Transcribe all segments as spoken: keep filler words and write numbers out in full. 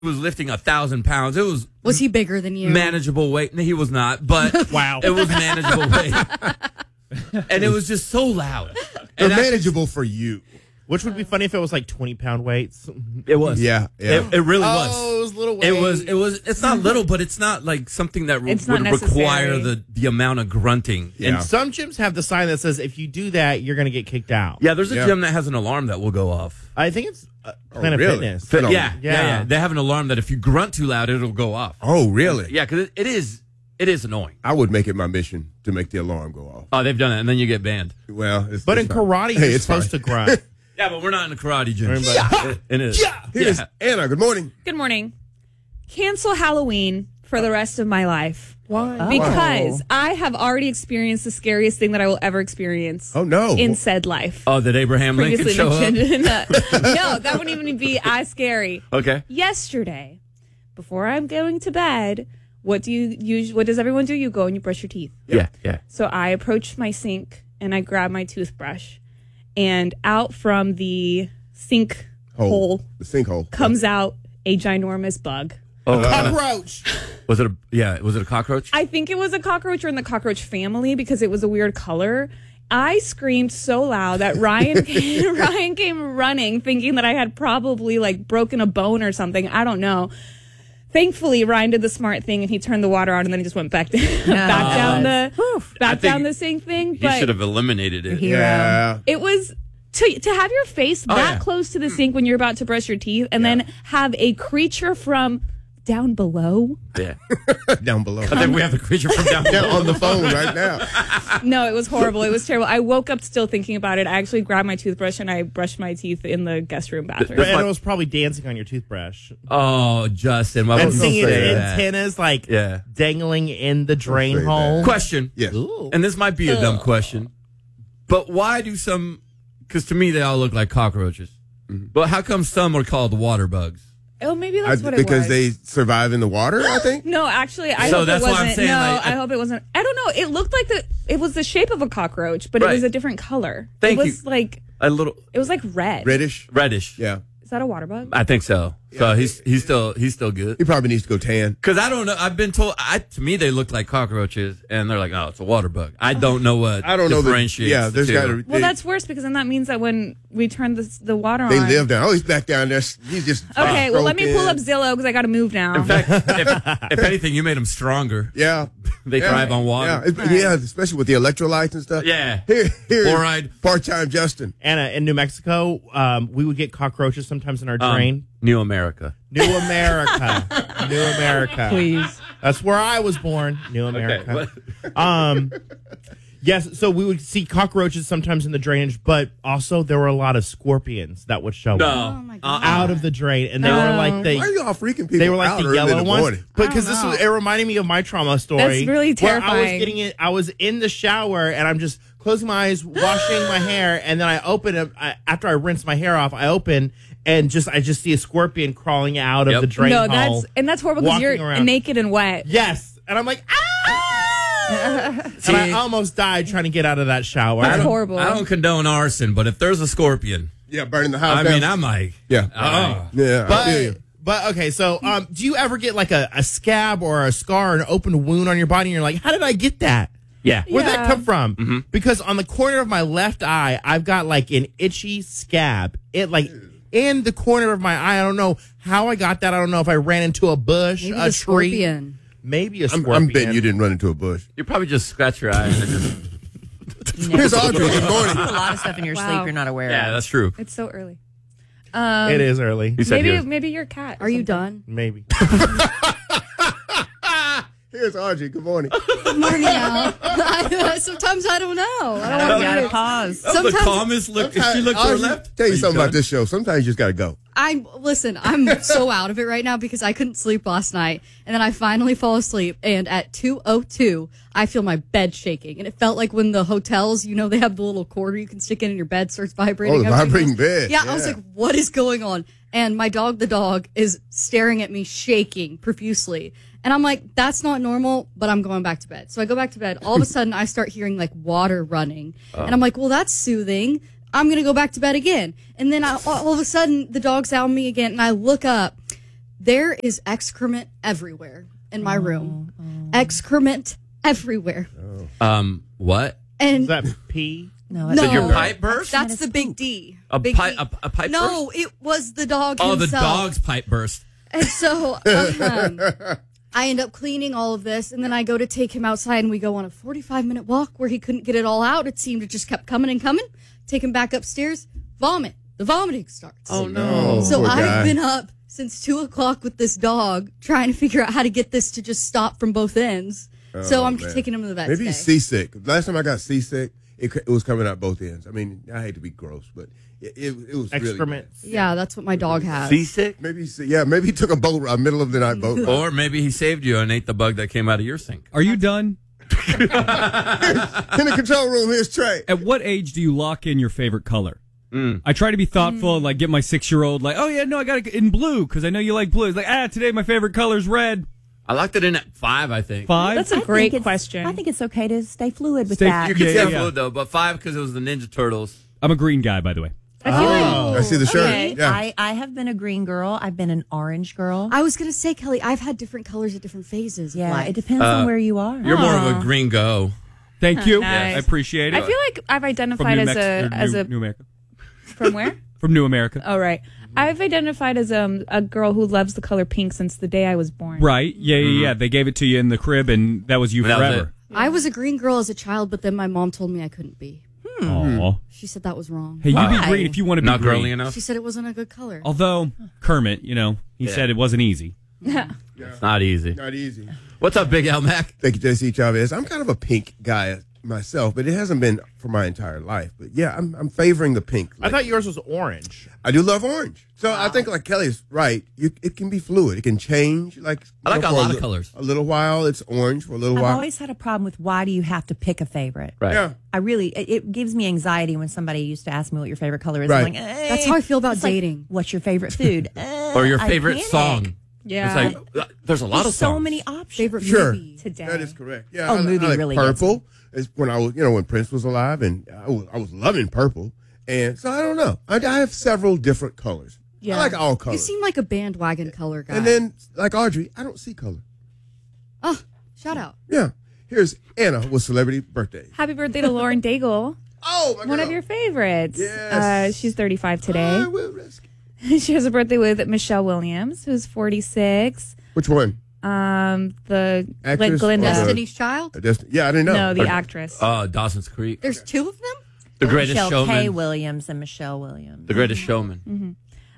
was lifting a thousand pounds. It was Was he bigger than you? Manageable weight. No, he was not, but Wow. it was manageable weight. And it was just so loud. They're And I- manageable for you. Which would be funny if it was like twenty pound weights. It was. Yeah, yeah. It, it really was. Oh, it was little It weight. was. It was. It's not little, but it's not like something that It's would not require necessary. the the amount of grunting. Yeah. And some gyms have the sign that says if you do that, you're going to get kicked out. Yeah, there's a Yeah. gym that has an alarm that will go off. I think it's uh, Planet really? Fitness. Fit- Yeah, on- yeah, yeah, Yeah. They have an alarm that if you grunt too loud, it'll go off. Oh, really? Yeah, because it, it is. It is annoying. I would make it my mission to make the alarm go off. Oh, they've done it, and then you get banned. Well, it's, But it's in fine. karate, Hey, you're it's supposed fine. to grunt. Yeah, but we're not in a karate gym. Yeah. It is. Yeah. Here's Yeah. Anna. Good morning. Good morning. Cancel Halloween for the rest of my life. Why? Because I have already experienced the scariest thing that I will ever experience Oh, no. in said life. Oh, did Abraham Lincoln Previously show up? mentioned. No, that wouldn't even be as scary. Okay. Yesterday, before I'm going to bed, what do you use? What does everyone do? You go and you brush your teeth. Yeah, yeah. So I approached my sink and I grabbed my toothbrush, and out from the sink hole The sinkhole. comes out a ginormous bug. Oh, Cockroach. was it a yeah? Was it a cockroach? I think it was a cockroach or in the cockroach family because it was a weird color. I screamed so loud that Ryan came, Ryan came running, thinking that I had probably like broken a bone or something. I don't know. Thankfully, Ryan did the smart thing and he turned the water on and then he just went back, back down the I back think down the sink thing. He But should have eliminated it. Hero. Yeah. it was to to have your face Oh, that yeah. close to the sink when you're about to brush your teeth, and then have a creature from down below. Yeah. Down below. I think we have the creature from down Yeah, below. on the phone right now. No, it was horrible. It was terrible. I woke up still thinking about it. I actually grabbed my toothbrush and I brushed my teeth in the guest room bathroom. And it was probably dancing on your toothbrush. Oh, Justin, why And would you seeing its say that? antennas like Yeah. dangling in the drain say hole. that. Question. Yes. Ooh. And this might be a dumb question, but why do some? Because to me, they all look like cockroaches. But how come some are called water bugs? Oh, maybe I, that's what it because was. they survive in the water, I think. No, actually, I So hope that's it why wasn't. I'm saying, no, like, I- I hope it wasn't. I don't know. It looked like the. It was the shape of a cockroach, but Right. it was a different color. Thank it was you. like A little it was like red. Reddish. reddish. Yeah. Is that a water bug? I think so. So he's he's still he's still good. He probably needs to go tan. Because I don't know. I've been told. I to me they look like cockroaches, and they're like, oh, it's a water bug. I don't know what. I don't know. The, differentiates yeah, the there's two. got to. Well, that's worse because then that means that when we turn the the water They on. live down. Oh, he's back down there. He's just. Okay, well, let me pull up broken. Zillow because I got to move now. In fact, if, if anything, you made them stronger. Yeah. They yeah. thrive on water. Yeah, it's- yeah, especially with the electrolytes and stuff. Yeah. Here, here. Fluoride. Part-time Justin. Anna, in New Mexico, um, we would get cockroaches sometimes in our Um, drain. New America. New America. New America. Please. That's where I was born. New America. um, yes, so we would see cockroaches sometimes in the drainage, but also there were a lot of scorpions that would show No. up Oh, my Uh-uh. God. out of the drain, and they were like the Why are y'all freaking people they were like out the early in yellow the ones. morning? But because this know. was, it reminded me of my trauma story. That's really where I was terrifying. getting it. I was in the shower and I'm just closing my eyes, washing my hair, and then I open it. I, after I rinse my hair off, I open and just I just see a scorpion crawling out of Yep. the drain no, hole. that's and that's horrible because walking you're around. naked and wet. Yes, and I'm like ah, and I almost died trying to get out of that shower. I That's don't- horrible. I don't condone arson, but if there's a scorpion, Yeah, burning the house I down. mean, I'm like, yeah. oh. Yeah, I feel you. But, but okay, so um, do you ever get like a, a scab or a scar, an open wound on your body, and you're like, how did I get that? yeah. Where'd Yeah. that come from? Mm-hmm. Because on the corner of my left eye, I've got like an itchy scab. It like in the corner of my eye. I don't know how I got that. I don't know if I ran into a bush, Maybe a the tree, scorpion. maybe a I'm, scorpion. I'm betting you didn't run into a bush. You probably just scratch your eyes and just. Here's Audrey. Good morning. a lot of stuff in your Wow. sleep you're not aware Yeah, of. that's true. It's so early. Um, It is early. He said maybe yours. maybe your cat. or Are you something. done? Maybe. Here's Audrey. Good morning. Good morning, Al. Sometimes I don't know. I don't Gotta, want gotta to. pause. That was the Sometimes- calmest look. If she looked to her Audrey, left. Tell you Are something done? about this show. Sometimes you just got to go. I'm listen. I'm so out of it right now because I couldn't sleep last night, and then I finally fall asleep. And at two oh two, I feel my bed shaking, and it felt like when the hotels, you know, they have the little quarter you can stick in, and your bed starts vibrating. Oh, the I was like, vibrating bed. Yeah, I was Yeah. like, what is going on? And my dog, the dog, is staring at me, shaking profusely. And I'm like, that's not normal, but I'm going back to bed. So I go back to bed. All of a sudden, I start hearing like water running. And I'm like, well, that's soothing. I'm going to go back to bed again. And then I, all of a sudden, the dog's on me again. And I look up. There is excrement everywhere in my room. Excrement everywhere. Um, what? And Is that pee? No, No. Did your pipe burst? that's the big D. A Big pipe- D. a- a pipe No, it was the dog Oh, the himself. dog's pipe burst. And so um, I end up cleaning all of this, and then I go to take him outside, and we go on a forty-five minute walk where he couldn't get it all out. It seemed it just kept coming and coming. Take him back upstairs, vomit. The vomiting starts. Oh, no. So poor I've guy. been up since two o'clock with this dog trying to figure out how to get this to just stop from both ends. so Oh, I'm man. taking him to the vet Maybe today. he's seasick. Last time I got seasick, it, c- it was coming out both ends. I mean, I hate to be gross, but it, it, it was Excrement. really Yeah, that's what my dog has. Seasick? bad. Maybe, he- yeah, maybe he took a boat, a middle of the night boat ride. Or maybe he saved you and ate the bug that came out of your sink. Are you done? In the control room, here's Trey. At what age do you lock in your favorite color? Mm. I try to be thoughtful, like get my six-year-old, like, oh yeah, no, I got it in blue because I know you like blue. It's like, ah, today my favorite color is red. I locked it in at five, I think. Five. That's a I great think it's- question. I think it's okay to stay fluid with Stay- that. You can Yeah, say yeah, fluid, though, but five because it was the Ninja Turtles. I'm a green guy, by the way. I feel like Oh. I see the shirt. Okay. Yeah. I, I have been a green girl. I've been an orange girl. I was gonna say, Kelly, I've had different colors at different phases. of yeah, life. it depends Uh, on where you are. You're more of a green go. Thank you. Nice. I appreciate it. I feel like I've From identified New as Mex- a or as New, a New America. from where? From New America. Oh right. I've identified as um, a girl who loves the color pink since the day I was born. Right. Yeah, yeah, yeah. They gave it to you in the crib, and that was you That was forever. I was a green girl as a child, but then my mom told me I couldn't be. Aw. She said that was wrong. Hey, you be Why? green if you want to be Not green. girly enough? She said it wasn't a good color. Although Kermit, you know, he Yeah. said it wasn't easy. It's not easy. Not easy. What's up, Big L Mac? Thank you, J C Chavez. I'm kind of a pink guy myself, but it hasn't been for my entire life. But yeah, I'm, I'm favoring the pink. I thought yours was orange. I do love orange. So I think like Kelly's right. You, it can be fluid. It can change. Like I like you know, a for lot of li- colors. A little while it's orange. For a little I've while, always had a problem with why do you have to pick a favorite? Right. yeah. I really, it, it gives me anxiety when somebody used to ask me what your favorite color is. Right. I'm like, eh. That's how I feel about It's like, dating. what's your favorite food? Eh, Or your I favorite panic. song. Yeah. It's like, uh, there's a lot There's of so songs. many options. Favorite Sure. movie. Today. That is correct. Yeah. Oh, I, I movie like really gets purple. Is when I was, you know, when Prince was alive, and I was, I was loving purple. And so I don't know. I, I have several different colors. Yeah. I like all You colors. seem like a bandwagon color guy. And then, like Audrey, I don't see color. oh, shout out. Yeah. Here's Anna with celebrity birthdays. Happy birthday to Lauren Daigle, Oh, my one girl. of your favorites. Yes. Uh, she's thirty-five today. I will risk it. She has a birthday with Michelle Williams, who's forty-six. Which one? Um, the Actress Glinda. or the- Destiny's Child? Uh, Desti- yeah, I didn't know. No, the Or- actress. Uh, Dawson's Creek. There's two of them? The Greatest Michelle K. Showman. Williams and Michelle Williams. The Greatest Showman.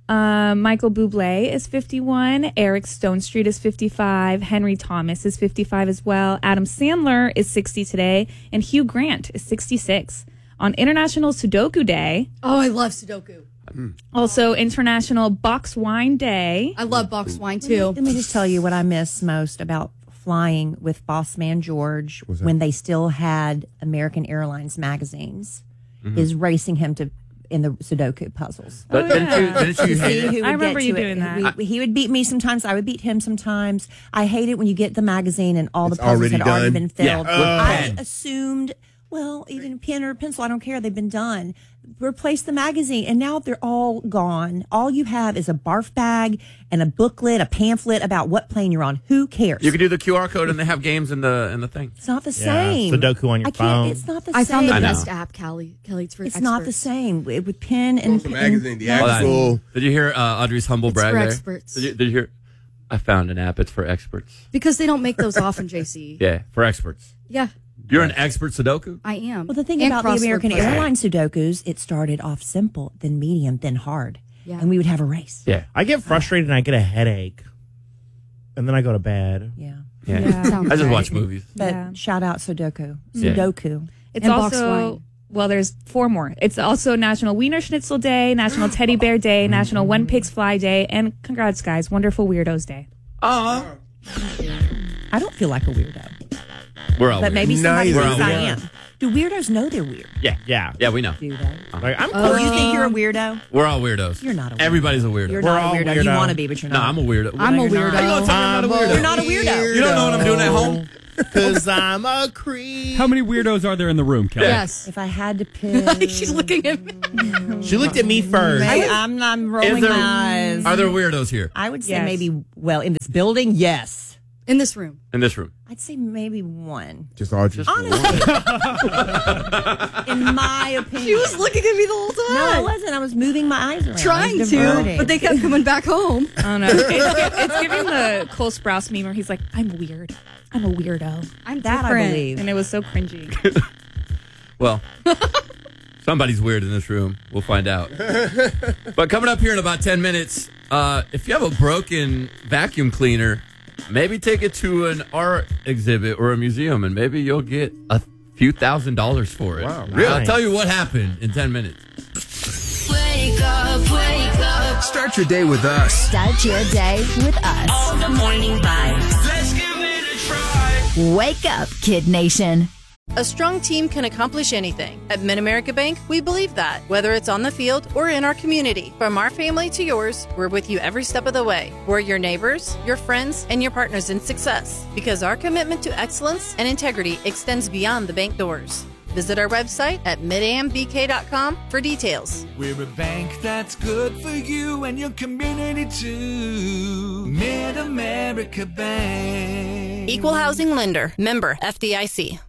Um, Michael Bublé is fifty-one. Eric Stonestreet is fifty-five. Henry Thomas is fifty-five as well. Adam Sandler is sixty today. And Hugh Grant is sixty-six. On International Sudoku Day, Oh, I love Sudoku. also International Box Wine Day. I love boxed wine too. Let me just tell you what I miss most about flying with Boss Man George when they still had American Airlines magazines is racing him to in the Sudoku puzzles. But Oh, didn't you, yeah. didn't you To hate see it? who would I remember get you to it. doing that. We- he would beat me sometimes. I would beat him sometimes. I hate it when you get the magazine and all It's the puzzles already had already done? been filled. Yeah, with I pen. assumed, well, even pen or pencil, I don't care. They've been done. Replace the magazine, and now they're all gone. All you have is a barf bag and a booklet, a pamphlet about what plane you're on. Who cares? You can do the Q R code and they have games in the in the thing. It's not the Yeah, same. Sudoku on your I can't. phone. It's not the I same. found the I know. best app, Kelly. Kelly, it's for It's not the experts. same with with pen and, It's a magazine, and the Hold on. actual. Did you hear uh, Audrey's humble It's brag for there? experts. Did you, did you hear? I found an app. It's for experts. Because they don't make those often, J C. Yeah, for experts. Yeah, You're an expert Sudoku? I am. Well, the thing And about the crossword American puzzle. Airlines Sudokus, it started off simple, then medium, then hard, Yeah. and we would have a race. Yeah. I get frustrated and I get a headache. And then I go to bed. Yeah. Yeah. Yeah. Sounds I just right. watch movies. But Yeah. shout out Sudoku. Yeah. Sudoku. It's And box also wine. well, there's four more. It's also National Wiener Schnitzel Day, National Teddy Bear Day, National When Pigs Fly Day, and congrats, guys, Wonderful Weirdos Day. Uh I don't feel like a weirdo, We're all but weird. maybe somebody Neither thinks I are we. am. Do weirdos know they're weird? Yeah. Yeah. Yeah, we know. Do they? Like, I'm Oh, you quirky. think you're a weirdo? We're all weirdos. You're not a weirdo. Everybody's a weirdo. You're We're not all a weirdo. You weirdo. want to be, but you're no, not. I'm a weirdo. I'm a you're not. weirdo. How you gonna tell me I'm not a weirdo? You're not a weirdo. You don't know what I'm doing at home? Because I'm a creep. How many weirdos are there in the room, Kelly? Yes. If I had to pick, She's looking at me. She looked at me first. I, I'm not I'm rolling Is there- my eyes. Are there weirdos here I would say Yes. maybe, well, in this building, yes. In this room. in this room? I'd say maybe one. Just Audrey. Honestly. In my opinion. She was looking at me the whole time. No, I wasn't. I was moving my eyes around. I Trying was to, diverting. but they kept coming back home. I don't know. It's, it's giving the Cole Sprouse meme where he's like, I'm weird. I'm a weirdo. I'm that I different. believe. And it was so cringy. Well, somebody's weird in this room. We'll find out. But coming up here in about ten minutes, uh, if you have a broken vacuum cleaner, maybe take it to an art exhibit or a museum, and maybe you'll get a few thousand dollars for it. Wow, Really? I'll nice. tell you what happened in ten minutes. Wake up, wake up. Start your day with us. Start your day with us. All the morning vibes. Let's give it a try. Wake up, Kid Nation. A strong team can accomplish anything. At Mid-America Bank, we believe that, whether it's on the field or in our community. From our family to yours, we're with you every step of the way. We're your neighbors, your friends, and your partners in success. Because our commitment to excellence and integrity extends beyond the bank doors. Visit our website at mid a m b k dot com for details. We're a bank that's good for you and your community too. Mid-America Bank. Equal Housing Lender. Member F D I C.